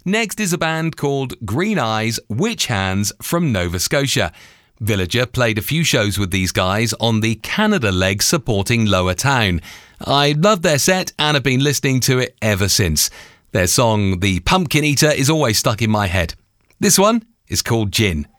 Next is a band called Green Eyes Witch Hands from Nova Scotia. Villager played a few shows with these guys on the Canada leg supporting Lower Town. I loved their set and have been listening to it ever since. Their song, The Pumpkin Eater, is always stuck in my head. This one is called Gin.